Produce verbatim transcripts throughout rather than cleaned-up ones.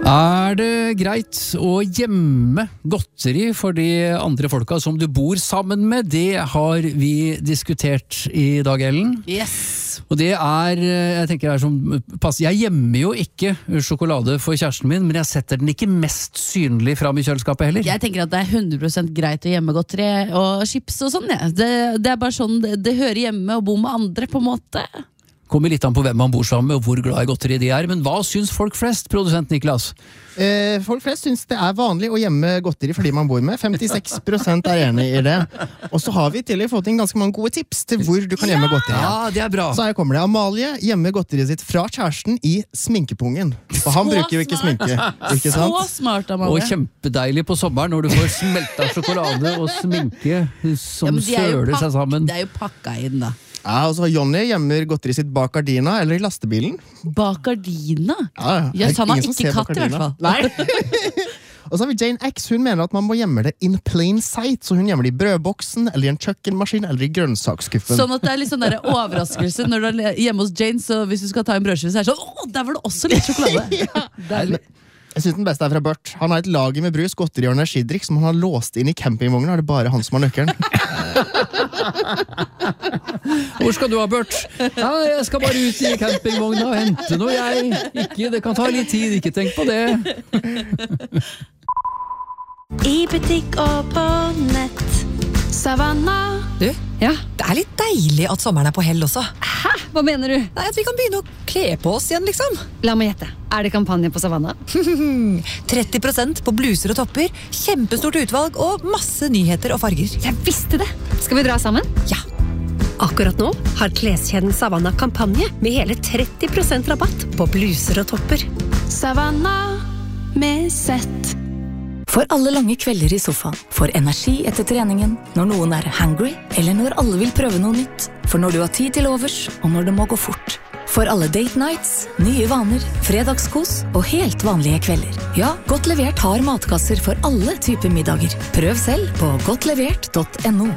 Er det greit å gjemme godteri for de andre folka som du bor sammen med? Det har vi diskutert i dag, Ellen. Yes. Og det er, jeg tenker er som pass. Jeg gjemmer jo ikke sjokolade for kjæresten min, men jeg setter den ikke mest synlig fram i kjøleskapet heller. Jeg tenker at det er hundre prosent greit å gjemme godteri og chips og sånn. Ja. Det, det er bare sånn, det, det hører hjemme å bo med andre på en måte. Kommer litt an på hvem man bor sammen med og hvor glad i godteri de er, men hva syns folk flest, produsent Niklas? Eh, folk flest syns det er vanlig å gjemme godteri for de man bor med. femtiseks prosent er enig i det. Og så har vi til å fått inn ganske mange gode tips til hvor du kan gjemme godteri. Ja, det er bra. Så her kommer det. Amalie gjemmer godteriet sitt fra kjæresten i sminkepungen. For han Så bruker jo ikke smart. sminke. Ikke sant? Så smart, Amalie. Og kjempedeilig på sommeren når du får smelta sjokolade og sminke som Ja, men de er jo søler pakk- seg sammen. Det er jo pakka inn da. Ja, og så har Jonny gjemmer godteri sitt bak gardina eller i lastebilen. Bak gardina? Ja, ja. Ja, så han har Ingen som ikke ser bak katt i hvert gardina. fall. Nei. Og så har vi Jane X. Hun mener at man må gjemme det in plain sight. Så hun gjemmer det i brødboksen, eller i en kjøkkenmaskin, eller i grønnsaksskuffen. Sånn at det er litt sånn der overraskelse når du er hjemme hos Jane, så hvis du skal ta en brødskive, så er det sånn, åh, der var det også litt sjokolade. Ja. Deilig. Jeg synes den beste er fra Bert. Han har et lager med brus, godteri og energidrikk som han har låst inn i campingvognen. Er det bare han som har nøkkelen? Hvor skal du ha, Bert? Ja, jeg skal bare ut i campingvogna og hente noe, jeg. Ikke, det kan ta litt tid, ikke tenk på det. I butikk og på nett. Savanna. Du, ja, det er litt deilig at sommeren er på hell også. Hæ? Hva mener du? Nei, at vi kan begynne å kle på oss igjen, liksom. La meg gjette. Er det kampanje på Savanna? tretti prosent på bluser og topper, kjempestort utvalg og masse nyheter og farger. Jeg visste det! Skal vi dra sammen? Ja. Akkurat nå har kleskjeden Savanna kampanje med hele tretti prosent rabatt på bluser og topper. Savanna med sett. For alle lange kvelder i sofaen, for energi etter treningen, når noen er hangry, eller når alle vil prøve noe nytt, for når du har tid til overs, og når det må gå fort. For alle date nights, nye vaner, fredagskos og helt vanlige kvelder. Ja, Godt Levert har matkasser for alle typer middager. Prøv selv på godtlevert punktum no.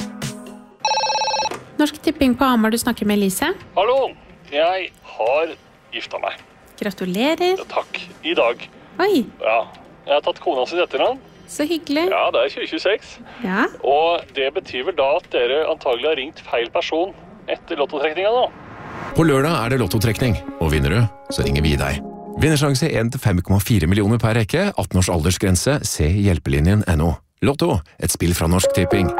Norsk Tipping på Hamar, du snakker med Elise. Hallo, jeg har gifta meg. Gratulerer. Ja, takk, i dag. Oi, Ja, jeg har tatt kona sitt etternavn. så hyggelig. Ja, det er tjue tjueseks. Ja. Og det betyr vel da at dere antagelig har ringt feil person etter lottotrekninga nå. På lørdag er det lottotrekning, og vinner du, så ringer vi deg. Vinnersjanse en til fem komma fire millioner per rekke, atten års aldersgrense, se hjelpelinjen punktum no. Lotto, et spill fra Norsk Tipping.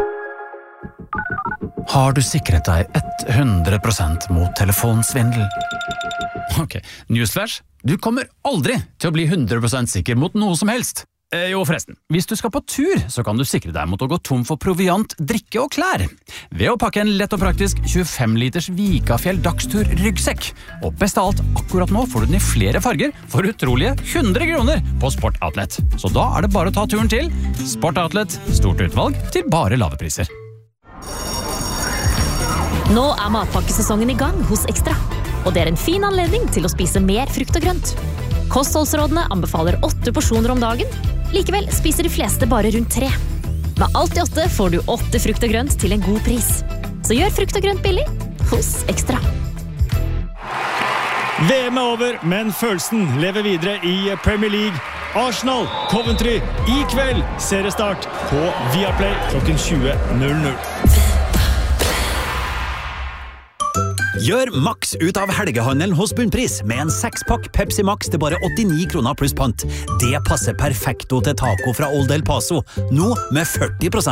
Har du sikret deg hundre prosent mot telefonsvindel? Ok, newsflash. Du kommer aldri til å bli hundre prosent sikker mot noe som helst. Eh, jo forresten, hvis du skal på tur, så kan du sikre deg mot å gå tom for proviant, drikke og klær. Ved å pakke en lett og praktisk tjuefem liters Vikafjell dagstur ryggsekk. Og best av alt, akkurat nå får du den i flere farger for utrolige hundre kroner på Sport Outlet. Så da er det bare å ta turen til Sport Outlet, stort utvalg til bare lave priser. Nå er matpakkesesongen i gang hos Ekstra, og det er en fin anledning til å spise mer frukt og grønt. Kostholdsrådene anbefaler åtte porsjoner om dagen, likevel spiser de fleste bare rundt tre. Med alt i åtte får du åtte frukt og grønt til en god pris. Så gjør frukt og grønt billig hos Ekstra. V M er over, men følelsen lever videre i Premier League. Arsenal, Coventry, i kveld seriestart på Viaplay klokken tjue null null. Gjør maks ut av helgehandelen hos Bunnpris med en sekspakk Pepsi Max til bare åttini kroner pluss pant. Det passer perfekto til taco fra Old El Paso, nå med førti prosent